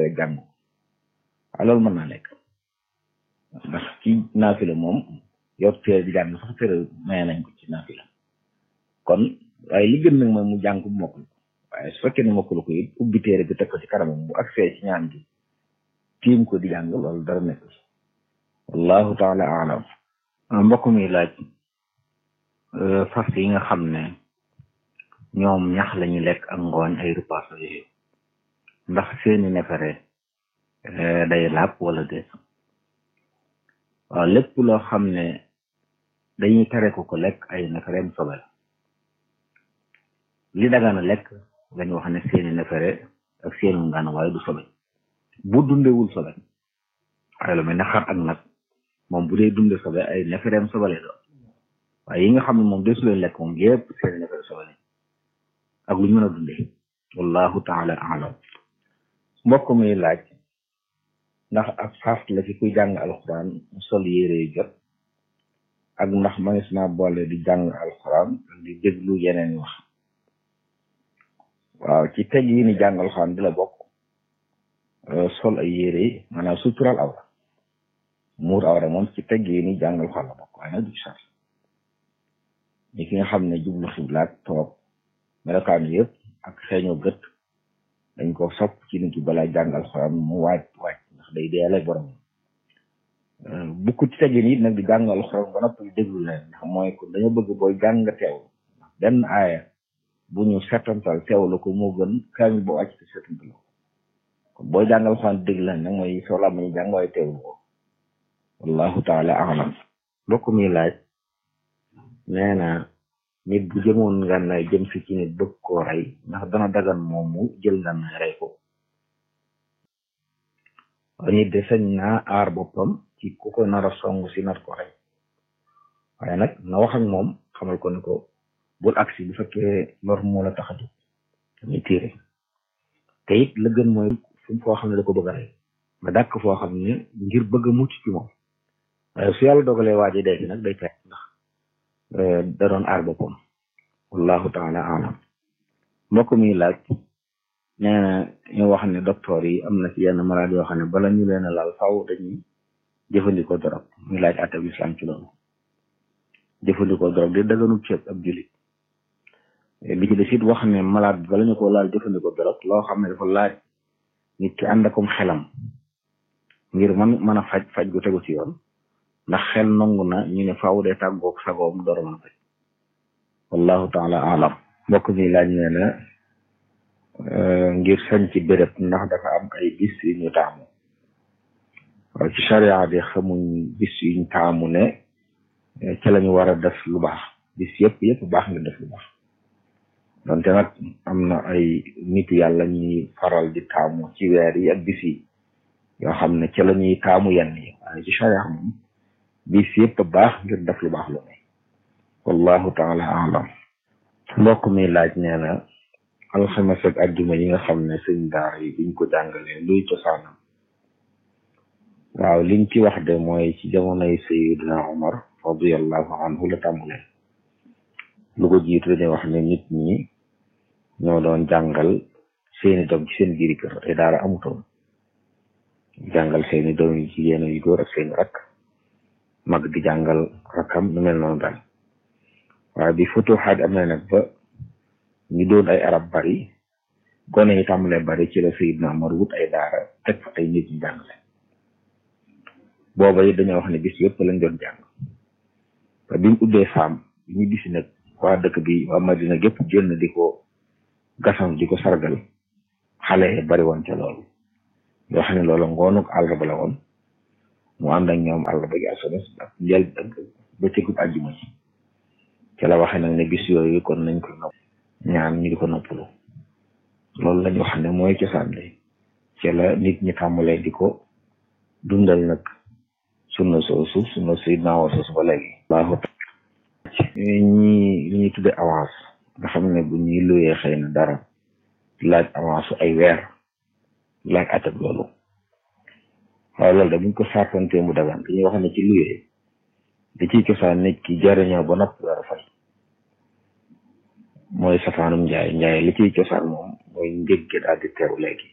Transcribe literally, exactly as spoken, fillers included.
rek jàng waaye loolu mën naa nekk ndax ci naafila moom yor téere di jàng sax téere maye nañ ko ci naafila kon waaye li gën nag mooy mu jàng bu mokkul waaye su fekkee ne mokkul ko it ubbi téere bi teg ko ci kanamam bu accès ci ñaan gi tiim ko di jàng loolu dara nekk wallahu taala alam mbokk mi laaj fas yi nga xam ne ñoom ñax lañu lekk ak ngooñ ay repas yooyu ndax seeni nefere day laab wala déet waaw lépp loo xam ne dañuy tere ko ko lekk ay nefereem sobe la li dagana lekk lañu wax ne seeni nefere ak seeni ngaan waaye du sobe bu dundewul sobe waaye lu mel ne xar ak nag moom bu dee dunde sobe ay nefereem sobe la doon waaye yi nga xam ne moom desu leen lekk moom yépp seeni nefere sobe la ak lu ñu mën a dundee wallahu taala alam mbokk mi laaj ndax ak faas la ci kuy jàng alxuraan mu sol yére yu jot ak ndax manis naa boole di jàng alxuraan ak di déglu yeneen wax waaw ci teg yi ni jàng alxuraan di la bokk sol ay yére yi maanaam sutural awra muur awra moom ci teg yi ni jàng alxuraan la bokk waaye nag du sar ñi ki nga xam ne jublu xiblaat toog melokaan yëpp ak xeeñoo gët dañ ko sopp ci nit ki balaa jàng alxuraan mu waaj waaj ndax day deele borom bukku ci tegin it nag di jàng alxuraan ba noppi déglu leen ndax mooy ko dañoo bëgg booy jàng teew ndax benn aaya bu ñu setantal teewlu ko moo gën kaamil boo wàcc te setantal ko kon booy jàng alxuraan déglu leen nag mooy soo la ma ñu jàng waaye teewlu ko wallahu taala alam mbokk mi laaj nee na nit bu jëmoon ngànnaay jëm si ci nit bëgg koo rey ndax dana dagan moom mu jël ngànnaay rey ko nit de sañ naa aar boppam ci ku ko nar a song si nar ko rey waaye nag na wax ak moom xamal ko ne ko bul agsi bu fekkee lor moo la tax a jóg dañuy tiire te it la gën mooy fu foo xam ne da ko bëgg a rey nga dàkk foo xam ne ngir bëgg a mucc ci moom waaye su yàlla dogalee waaji dee gi nag day fekk ndax da doon aar boppam wallahu taala alam mbokk mi laaj nee na ñu wax ne docteur yi am na ci yenn malade yoo xam ne bala ñu leen a laal faw dañuy jëfandikoo dorog muy laaj atab islam ci loolu jëfandikoo dorog di daganul ceeb ab julit bi ci des it wax ne malade bi bala ñu ko laal jëfandikoo dorog loo xam ne dafa laaj nit ki ànd akom xelam ngir man mën a faj faj gu tegu ci yoon ndax xel nangu na ñu ne faaw dee tàggoog sagoom door a mën a faj wallahu taala alam mbokk mi laaj nee na ngir sañ ci béréb ndax dafa am ay bis yu ñu taamu waaw ci charia bi xamuñ bis yu ñu taamu ne ca lañu war a def lu baax bis yëpp yëpp baax nga def lu baax donte nag am na ay nitu yàlla ñuy faral di taamu ci weer yi ak bis yi yoo xam ne ca la ñuy taamu yenn yi waaye ci charia moom bis yëpp baax ngir def lu baax lu ne wallahu taala alam mbokk mi laaj nee na alxames ak àjjuma yi nga xam ne sëñ daara yi biñ ko jàngalee luy cosaanam waaw liñ ci wax de mooy ci jamonoy Sayyidina Umar radiyallahu anhu la tàmbalee lu ko jiitu dañuy wax ne nit ñi ñoo doon jàngal seeni doom ci seen biiri kër te daara amutoon jàngal seeni doom yi jigéen yu góor ak seeni rakk mag di jàngal rakkam nu mel noonu daal waaye bi futuhaat am na nag ba ñu doon ay arab bari gone yi tàmbalee bari ci la Sayyidna Umar wut ay daara teg fa ay nit ñu jàngale booba yi dañoo wax ne bis yëpp lañ doon jàng te biñ ubbee faam bi ñu gis nag waa dëkk bi waa Madina gépp jël na di ko gasam di ko sargal xale bari woon ca loolu yoo xam ne loolu ngoonuk àllarba la woon mu ànd ak ñoom àllarba gi alxames ak njël ak bëccëgub àjjuma ci ca la waxee nag ne bis yooyu kon nañ ko nopp ñaan ñu di ko noppalu loolu lañ wax ne mooy cosaan li ca la nit ñi tàmbalee di ko dundal nag sunna soosu sunna Sayyidna Umar soosu ba léegi baaxut ñi li ñuy tudde avance nga xam ne bu ñuy luyee xëy na dara laaj avance ay weer laaj atab loolu waaye loolu da buñ ko saafantee mu dagan dañuy wax ne ci luyee di ciy cosaan nit ki jariñoo ba noppi war a fay mooy safaanum njaay njaay li ciy cosaan moom mooy njëg gi daal di teew léegi